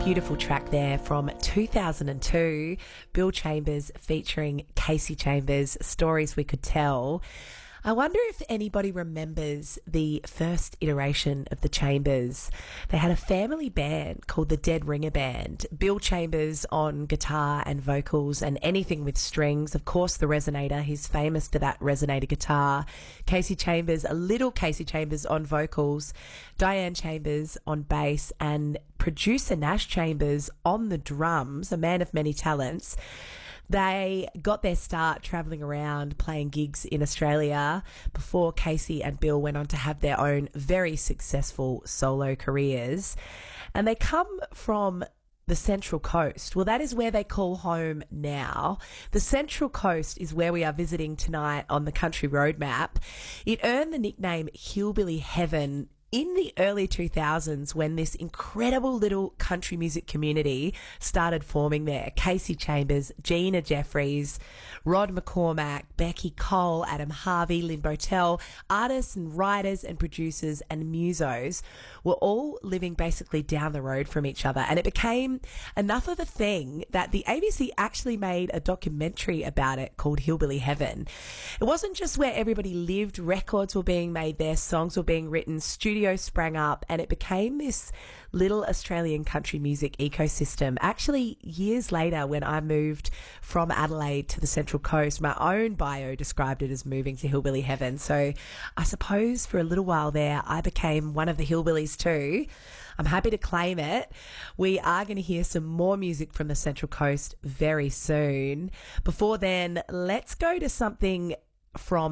Beautiful track there from 2002, Bill Chambers featuring Casey Chambers, Stories We Could Tell. I wonder if anybody remembers the first iteration of the Chambers. They had a family band called the Dead Ringer Band. Bill Chambers on guitar and vocals and anything with strings. Of course, the resonator. He's famous for that resonator guitar. Casey Chambers, a little Casey Chambers on vocals. Diane Chambers on bass and producer Nash Chambers on the drums, a man of many talents. They got their start travelling around playing gigs in Australia before Casey and Bill went on to have their own very successful solo careers. And they come from the Central Coast. Well, that is where they call home now. The Central Coast is where we are visiting tonight on the Country Roadmap. It earned the nickname Hillbilly Heaven in the early 2000s when this incredible little country music community started forming there. Casey Chambers, Gina Jeffries, Rod McCormack, Becky Cole, Adam Harvey, Lynn Botel, artists and writers and producers and musos were all living basically down the road from each other. And it became enough of a thing that the ABC actually made a documentary about it called Hillbilly Heaven. It wasn't just where everybody lived, records were being made there, songs were being written, studios sprang up, and it became this little Australian country music ecosystem. Actually, years later, when I moved from Adelaide to the Central Coast, my own bio described it as moving to Hillbilly Heaven. So I suppose for a little while there, I became one of the hillbillies too. I'm happy to claim it. We are going to hear some more music from the Central Coast very soon. Before then, let's go to something from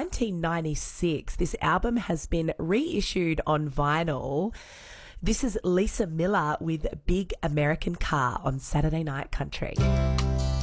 1996. This album has been reissued on vinyl. This is Lisa Miller with Big American Car on Saturday Night Country.